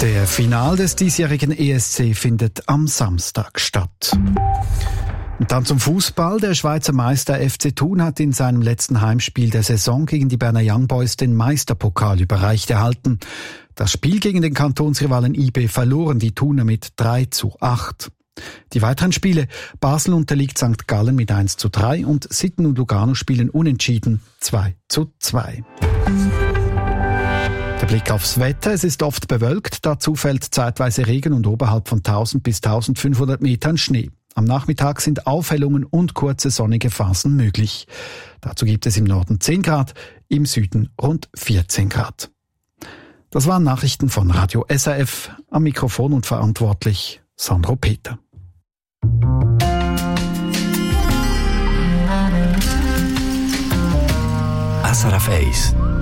Der Final des diesjährigen ESC findet am Samstag statt. Und dann zum Fußball. Der Schweizer Meister FC Thun hat in seinem letzten Heimspiel der Saison gegen die Berner Young Boys den Meisterpokal überreicht erhalten. Das Spiel gegen den Kantonsrivalen IB verloren die Thuner mit 3:8. Die weiteren Spiele: Basel unterliegt St. Gallen mit 1:3 und Sitten und Lugano spielen unentschieden 2:2. Der Blick aufs Wetter. Es ist oft bewölkt, dazu fällt zeitweise Regen und oberhalb von 1000 bis 1500 Metern Schnee. Am Nachmittag sind Aufhellungen und kurze sonnige Phasen möglich. Dazu gibt es im Norden 10 Grad, im Süden rund 14 Grad. Das waren Nachrichten von Radio SRF. Am Mikrofon und verantwortlich Sandro Peter. SRF 1